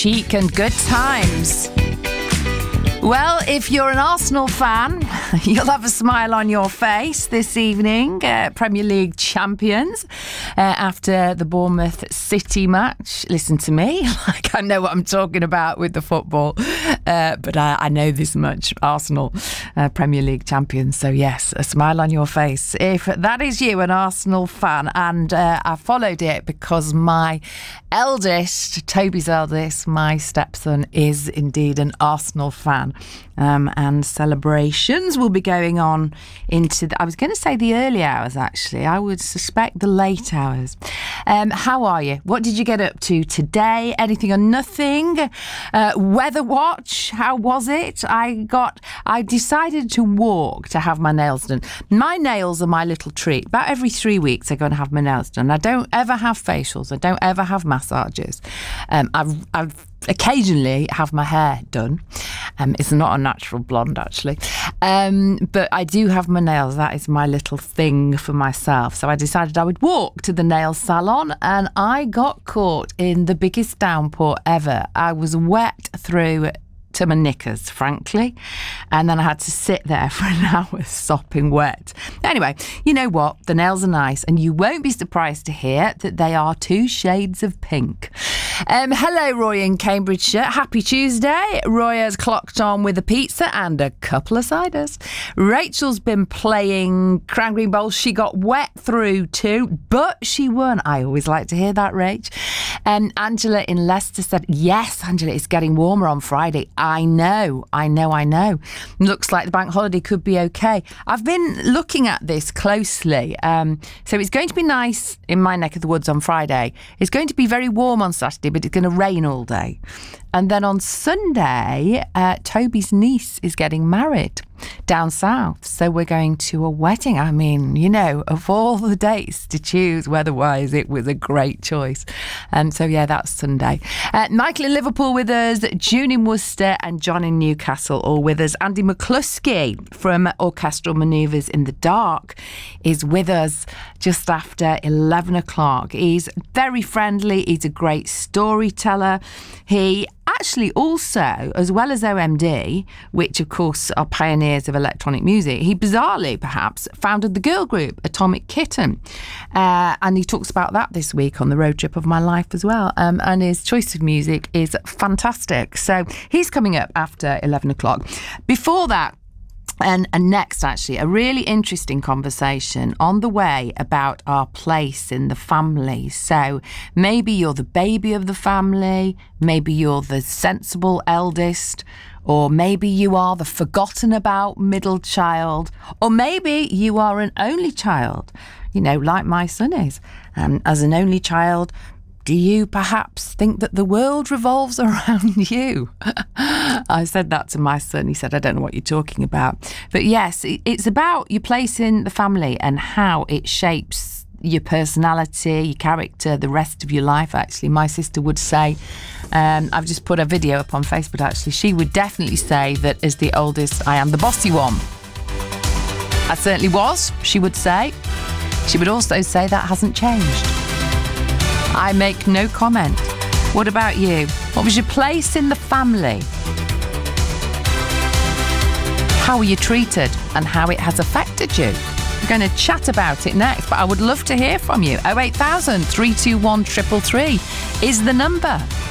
Chic and Good Times. Well, if you're an Arsenal fan, you'll have a smile on your face this evening. Premier League champions after the Bournemouth City match. Listen to me, like I know what I'm talking about with the football, but I know this much. Arsenal Premier League champions. So yes, a smile on your face if that is you, an Arsenal fan. And I followed it because my eldest, Toby's eldest, my stepson, is indeed an Arsenal fan. And celebrations will be going on into, I was going to say the early hours, actually. I would suspect the late hours. How are you? What did you get up to today? Anything or nothing? Weather watch, how was it? I decided to walk to have my nails done. My nails are my little treat. About every 3 weeks I go and have my nails done. I don't ever have facials. I don't ever have massages. I've occasionally have my hair done. It's not a natural blonde, actually. But I do have my nails. That is my little thing for myself. So I decided I would walk to the nail salon, and I got caught in the biggest downpour ever. I was wet through to my knickers, frankly, and then I had to sit there for an hour sopping wet. Anyway, you know what? The nails are nice, and you won't be surprised to hear that they are 2 shades of pink. Hello, Roy in Cambridgeshire. Happy Tuesday. Roy has clocked on with a pizza and a couple of ciders. Rachel's been playing Cranberry Bowl. She got wet through too, but she won. I always like to hear that, Rach. Angela in Leicester said, yes, Angela, it's getting warmer on Friday. I know. Looks like the bank holiday could be okay. I've been looking at this closely. So it's going to be nice in my neck of the woods on Friday. It's going to be very warm on Saturday, but it's going to rain all day. And then on Sunday, Toby's niece is getting married down south. So we're going to a wedding. I mean, you know, of all the dates to choose weather-wise, it was a great choice. So yeah, that's Sunday. Michael in Liverpool with us, June in Worcester and John in Newcastle all with us. Andy McCluskey from Orchestral Manoeuvres in the Dark is with us just after 11 o'clock. He's very friendly. He's a great storyteller. He actually also, as well as OMD, which of course are pioneers of electronic music, he bizarrely perhaps founded the girl group Atomic Kitten, and he talks about that this week on the road trip of my life as well, and his choice of music is fantastic. So he's coming up after 11 o'clock. Before that, and next, actually, a really interesting conversation on the way about our place in the family. So maybe you're the baby of the family, maybe you're the sensible eldest, or maybe you are the forgotten about middle child, or maybe you are an only child, you know, like my son is. As an only child, do you perhaps think that the world revolves around you? I said that to my son. He said, I don't know what you're talking about. But yes, it's about your place in the family and how it shapes your personality, your character, the rest of your life, actually. My sister would say, I've just put a video up on Facebook, actually. She would definitely say that as the oldest, I am the bossy one. I certainly was, she would say. She would also say that hasn't changed. I make no comment. What about you? What was your place in the family? How were you treated and how it has affected you? We're going to chat about it next, but I would love to hear from you. 08000 321 333 is the number.